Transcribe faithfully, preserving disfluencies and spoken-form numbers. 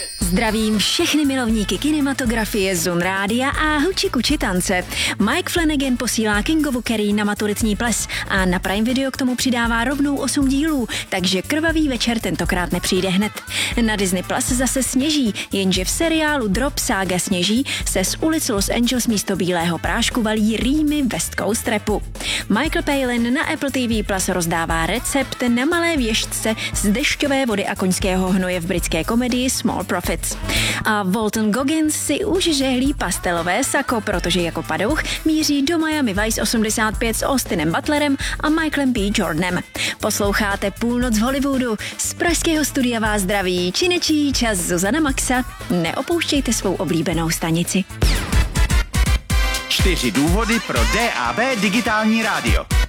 Zdravím všechny milovníky kinematografie, Zun rádia a huči kuči tance. Mike Flanagan posílá Kingovu Carrie na maturitní ples a na Prime Video k tomu přidává rovnou osm dílů, takže krvavý večer tentokrát nepřijde hned. Na Disney Plus zase sněží, jenže v seriálu Drop Sága sněží se z ulic Los Angeles místo bílého prášku valí rýmy West Coast rapu. Michael Palin na Apple T V Plus rozdává recept na malé věžce z dešťové vody a koňského hnoje v britské komedii Small Profits. A Walton Goggins si už žehlí pastelové sako, protože jako padouch míří do Miami Vice osmdesát pět s Austinem Butlerem a Michaelem B. Jordanem. Posloucháte Půlnoc v Hollywoodu. Z pražského studia vás zdraví činečí čas Zuzana Maxa. Neopouštějte svou oblíbenou stanici. Čtyři důvody pro D A B digitální rádio.